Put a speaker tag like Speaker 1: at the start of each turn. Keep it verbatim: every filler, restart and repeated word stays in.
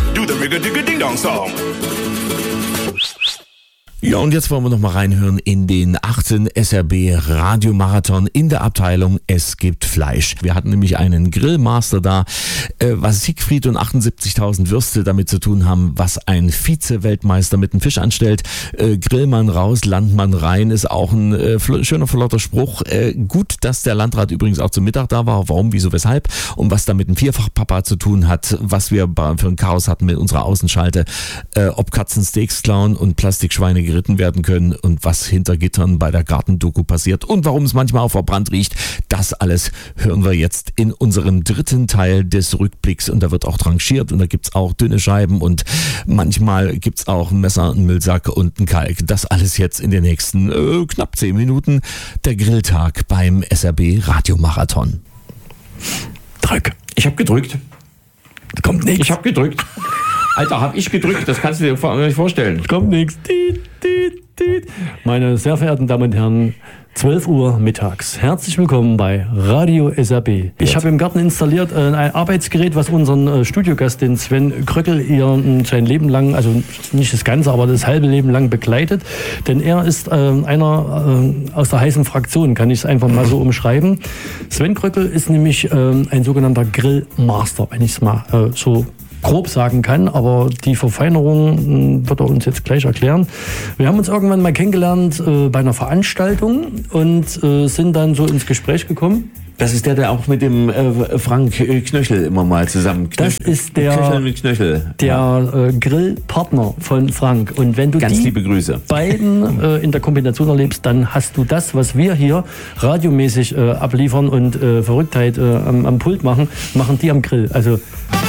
Speaker 1: do the rigga-digga-ding-dong song.
Speaker 2: Ja, und jetzt wollen wir noch mal reinhören in den achten S R B Radiomarathon in der Abteilung Es gibt Fleisch. Wir hatten nämlich einen Grillmaster da, äh, was Siegfried und achtundsiebzigtausend Würste damit zu tun haben, was ein Vize-Weltmeister mit dem Fisch anstellt. Äh, Grillmann raus, Landmann rein, ist auch ein äh, fl- schöner, flotter Spruch. Äh, gut, dass der Landrat übrigens auch zum Mittag da war. Warum, wieso, weshalb? Und was da mit dem Vierfachpapa zu tun hat, was wir für ein Chaos hatten mit unserer Außenschalte, äh, ob Katzen Steaks klauen und Plastikschweine geritten werden können und was hinter Gittern bei der Gartendoku passiert und warum es manchmal auch verbrannt riecht, das alles hören wir jetzt in unserem dritten Teil des Rückblicks und da wird auch tranchiert und da gibt's auch dünne Scheiben und manchmal gibt's auch ein Messer, einen Müllsack und einen Kalk. Das alles jetzt in den nächsten äh, knapp zehn Minuten. Der Grilltag beim S R B Radiomarathon.
Speaker 3: Drück. Ich habe gedrückt.
Speaker 2: Kommt nichts.
Speaker 3: Ich habe gedrückt. Alter, hab ich gedrückt, das kannst du dir nicht vorstellen.
Speaker 4: Kommt nichts. Meine sehr verehrten Damen und Herren, zwölf Uhr mittags. Herzlich willkommen bei Radio S R B. Ich habe im Garten installiert äh, ein Arbeitsgerät, was unseren äh, Studiogast, den Sven Kröckel, ihr äh, sein Leben lang, also nicht das Ganze, aber das halbe Leben lang begleitet. Denn er ist äh, einer äh, aus der heißen Fraktion, kann ich es einfach mal so umschreiben. Sven Kröckel ist nämlich äh, ein sogenannter Grillmaster, wenn ich es mal äh, so grob sagen kann, aber die Verfeinerung wird er uns jetzt gleich erklären. Wir haben uns irgendwann mal kennengelernt äh, bei einer Veranstaltung und äh, sind dann so ins Gespräch gekommen.
Speaker 2: Das ist der, der auch mit dem äh, Frank Knöchel immer mal zusammen
Speaker 4: Das ist der,
Speaker 2: Knöchel mit Knöchel.
Speaker 4: der ja. äh, Grillpartner von Frank. Und wenn du
Speaker 2: Ganz
Speaker 4: die
Speaker 2: liebe Grüße.
Speaker 4: beiden äh, in der Kombination erlebst, dann hast du das, was wir hier radiomäßig äh, abliefern und äh, Verrücktheit äh, am, am Pult machen, machen die am Grill. Also